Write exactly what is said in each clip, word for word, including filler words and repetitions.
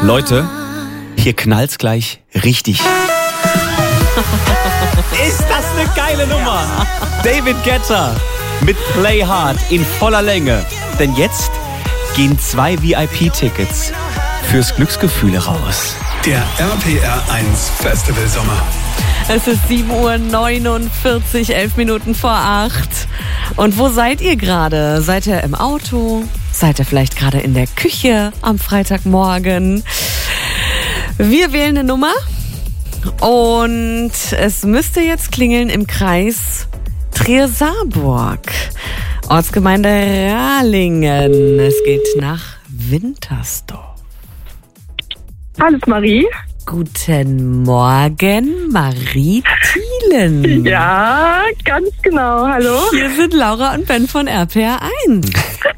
Leute, hier knallt's gleich richtig. Ist das eine geile Nummer? David Guetta mit Play Hard in voller Länge. Denn jetzt gehen zwei V I P-Tickets fürs Glücksgefühle raus. Der R P R eins Festival Sommer. Es ist sieben Uhr neunundvierzig, elf Minuten vor acht. Und wo seid ihr gerade? Seid ihr im Auto? Seid ihr vielleicht gerade in der Küche am Freitagmorgen? Wir wählen eine Nummer und es müsste jetzt klingeln im Kreis Trier-Saarburg, Ortsgemeinde Rahlingen. Es geht nach Wintersdorf. Hallo Marie. Guten Morgen, Marie Thielen. Ja, ganz genau. Hallo. Hier sind Laura und Ben von R P R eins.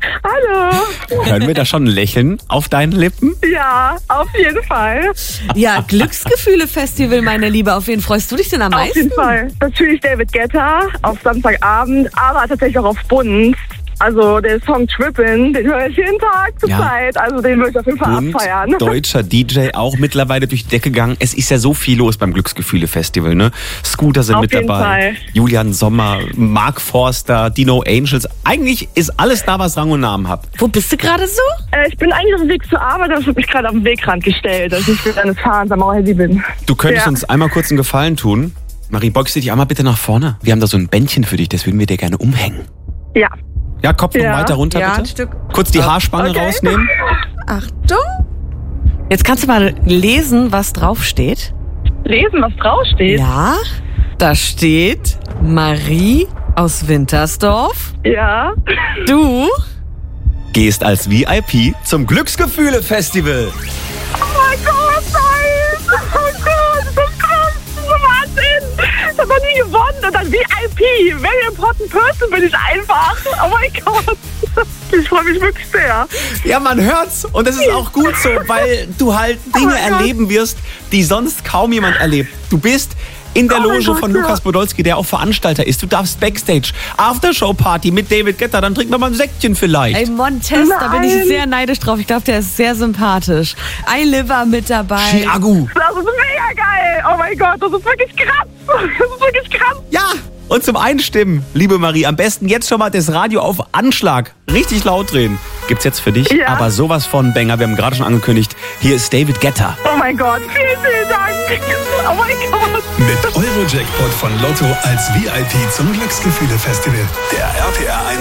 Hallo. Hören wir da schon ein Lächeln auf deinen Lippen? Ja, auf jeden Fall. Ja, Glücksgefühle-Festival, meine Liebe. Auf wen freust du dich denn am meisten? Auf jeden Fall. Natürlich David Guetta auf Samstagabend, aber tatsächlich auch auf Bunt. Also der Song Trippin', den höre ich jeden Tag zur Ja. Zeit. Also den würde ich auf jeden Fall Und abfeiern. deutscher D J auch mittlerweile durch die Decke gegangen. Es ist ja so viel los beim Glücksgefühle-Festival, ne? Scooter sind Auf mit jeden dabei, Fall. Julian Sommer, Mark Forster, Dino Angels. Eigentlich ist alles da, was Rang und Namen hat. Wo bist du gerade so? Äh, ich bin eigentlich auf dem Weg zur Arbeit, aber ich habe mich gerade auf den Wegrand gestellt, dass ich während des Fahrens am Handy bin. Du könntest Ja. uns einmal kurz einen Gefallen tun. Marie, beugst du dich einmal bitte nach vorne? Wir haben da so ein Bändchen für dich, das würden wir dir gerne umhängen. Ja. Ja, Kopf noch Ja. weiter runter, Ja, ein bitte. Stück. Kurz die Haarspange Okay. rausnehmen. Achtung. Jetzt kannst du mal lesen, was draufsteht. Lesen, was draufsteht. Ja, da steht Marie aus Wintersdorf. Ja. Du Gehst als V I P zum Glücksgefühle-Festival. Oh mein Gott, nein! Oh Gott, das ist krass, das ist Wahnsinn! Ich habe noch nie gewonnen und dann V I P, very important person bin ich einfach. Oh mein Gott, ich freue mich wirklich sehr. Ja, man hört's. Und das ist auch gut so, weil du halt Dinge mein Gott. erleben wirst, die sonst kaum jemand erlebt. Du bist in der Oh mein Loge Gott, von ja. Lukas Podolski, der auch Veranstalter ist. Du darfst Backstage, Aftershow-Party mit David Guetta, dann trinken wir mal ein Säckchen vielleicht. Ey, Montes, da bin ich Nein. sehr neidisch drauf. Ich glaube, der ist sehr sympathisch. iLiver mit dabei. Chiagu. Das ist mega geil. Oh mein Gott, das ist wirklich krass. Das ist wirklich krass. Ja, und zum Einstimmen, liebe Marie, am besten jetzt schon mal das Radio auf Anschlag richtig laut drehen. Gibt's jetzt für dich, Ja. aber sowas von Banger. Wir haben gerade schon angekündigt, hier ist David Guetta. Oh mein Gott, vielen, vielen Dank. Oh mein Gott. Mit Eurojackpot von Lotto als V I P zum Glücksgefühle Festival. Der R P R eins